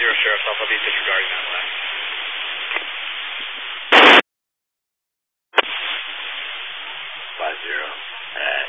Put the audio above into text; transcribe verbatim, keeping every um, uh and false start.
zero, Sheriff Alpha, I'll be disregarding that line.